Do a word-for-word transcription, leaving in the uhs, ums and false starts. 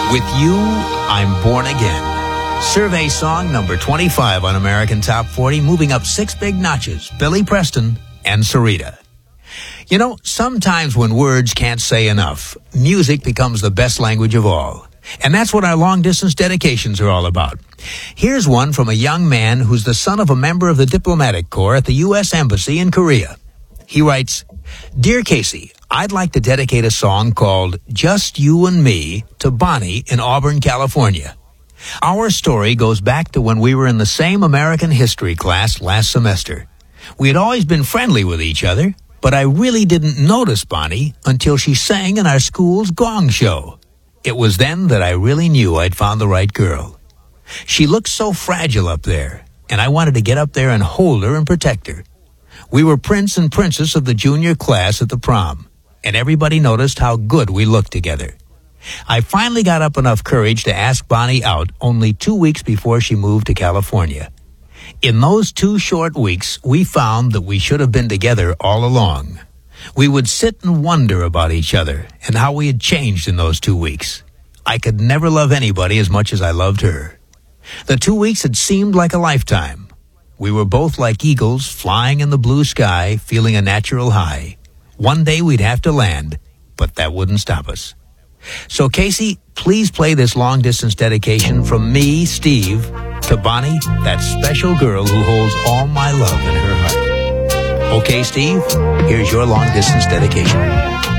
With You, I'm Born Again. Survey song number twenty-five on American Top forty, moving up six big notches. Billy Preston and Sarita. You know, sometimes when words can't say enough, music becomes the best language of all. And that's what our long-distance dedications are all about. Here's one from a young man who's the son of a member of the diplomatic corps at the U S Embassy in Korea. He writes, "Dear Casey, I'd like to dedicate a song called Just You and Me to Bonnie in Auburn, California. Our story goes back to when we were in the same American history class last semester. We had always been friendly with each other, but I really didn't notice Bonnie until she sang in our school's gong show. It was then that I really knew I'd found the right girl. She looked so fragile up there, and I wanted to get up there and hold her and protect her. We were prince and princess of the junior class at the prom, and everybody noticed how good we looked together. I finally got up enough courage to ask Bonnie out only two weeks before she moved to California. In those two short weeks, we found that we should have been together all along. We would sit and wonder about each other and how we had changed in those two weeks. I could never love anybody as much as I loved her. The two weeks had seemed like a lifetime. We were both like eagles flying in the blue sky, feeling a natural high. One day we'd have to land, but that wouldn't stop us. So, Casey, please play this long-distance dedication from me, Steve, to Bonnie, that special girl who holds all my love in her heart. Okay, Steve, here's your long-distance dedication."